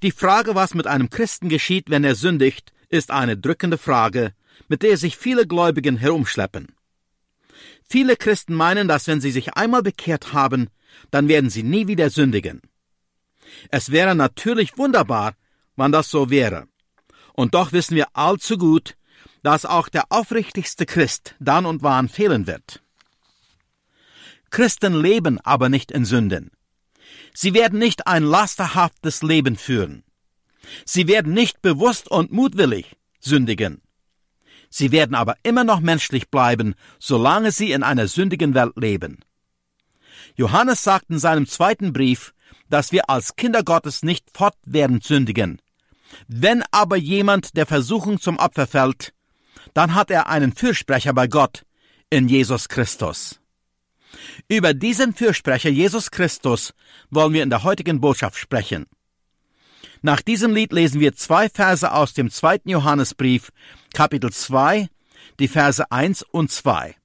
Die Frage, was mit einem Christen geschieht, wenn er sündigt, ist eine drückende Frage, mit der sich viele Gläubigen herumschleppen. Viele Christen meinen, dass wenn sie sich einmal bekehrt haben, dann werden sie nie wieder sündigen. Es wäre natürlich wunderbar, wenn das so wäre. Und doch wissen wir allzu gut, dass auch der aufrichtigste Christ dann und wann fehlen wird. Christen leben aber nicht in Sünden. Sie werden nicht ein lasterhaftes Leben führen. Sie werden nicht bewusst und mutwillig sündigen. Sie werden aber immer noch menschlich bleiben, solange sie in einer sündigen Welt leben. Johannes sagt in seinem 2. Brief, dass wir als Kinder Gottes nicht fortwährend sündigen. Wenn aber jemand der Versuchung zum Opfer fällt, dann hat er einen Fürsprecher bei Gott in Jesus Christus. Über diesen Fürsprecher Jesus Christus wollen wir in der heutigen Botschaft sprechen. Nach diesem Lied lesen wir 2 Verse aus dem 2. Johannesbrief, Kapitel 2, die Verse 1 und 2.